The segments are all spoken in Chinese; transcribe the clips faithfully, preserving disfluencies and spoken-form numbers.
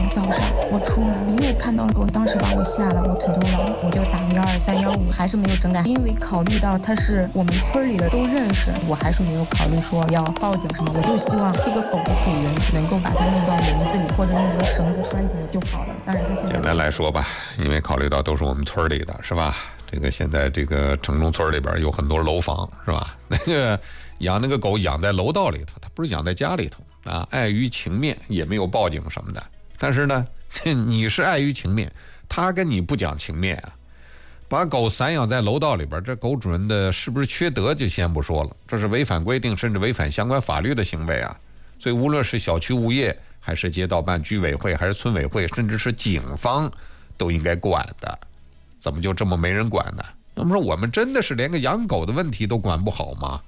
早上我出门没有看到狗，当时把我吓了，我腿都软了，我就打幺二三幺五，还是没有整改。因为考虑到它是我们村里的都认识，我还是没有考虑说要报警什么。我就希望这个狗的主人能够把它弄到笼子里，或者弄个绳子拴起来就好了。当然，它现在简单来说吧，因为考虑到都是我们村里的，是吧？这个现在这个城中村里边有很多楼房，是吧？那个养那个狗养在楼道里头，它不是养在家里头啊。碍于情面，也没有报警什么的。但是呢，你是碍于情面，他跟你不讲情面啊。把狗散养在楼道里边，这狗主人的是不是缺德就先不说了，这是违反规定甚至违反相关法律的行为啊。所以无论是小区物业，还是街道办、居委会，还是村委会，甚至是警方，都应该管的。怎么就这么没人管呢？那么说我们真的是连个养狗的问题都管不好吗？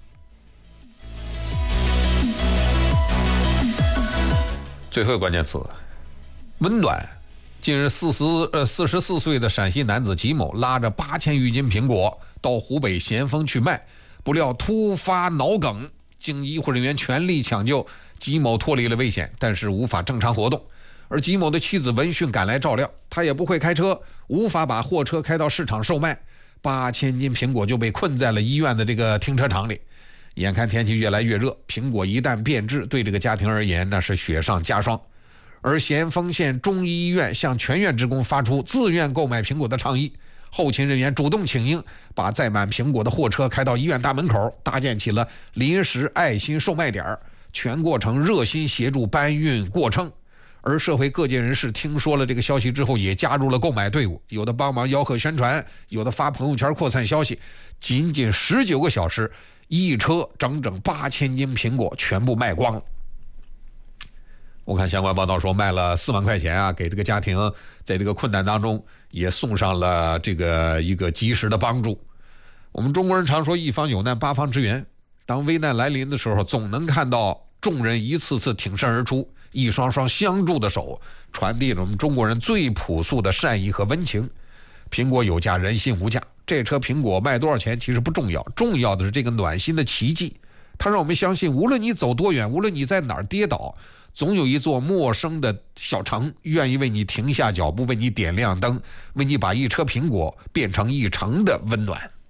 最后关键词，温暖。近日四十呃四十四岁的陕西男子吉某拉着八千余斤苹果到湖北咸丰去卖，不料突发脑梗，经医护人员全力抢救，吉某脱离了危险，但是无法正常活动。而吉某的妻子闻讯赶来照料，他也不会开车，无法把货车开到市场售卖，八千斤苹果就被困在了医院的这个停车场里。眼看天气越来越热，苹果一旦变质，对这个家庭而言那是雪上加霜。而咸丰县中医医院向全院职工发出自愿购买苹果的倡议，后勤人员主动请缨，把载满苹果的货车开到医院大门口，搭建起了临时爱心售卖点，全过程热心协助搬运过程。而社会各界人士听说了这个消息之后，也加入了购买队伍，有的帮忙吆喝宣传，有的发朋友圈扩散消息。仅仅十九个小时，一车整整八千斤苹果全部卖光了。我看相关报道说卖了四万块钱啊，给这个家庭在这个困难当中也送上了这个一个及时的帮助。我们中国人常说一方有难八方支援，当危难来临的时候，总能看到众人一次次挺身而出，一双双相助的手，传递了我们中国人最朴素的善意和温情。苹果有价，人心无价。这车苹果卖多少钱其实不重要，重要的是这个暖心的奇迹。它让我们相信，无论你走多远，无论你在哪儿跌倒，总有一座陌生的小城愿意为你停下脚步，为你点亮灯，为你把一车苹果变成一城的温暖。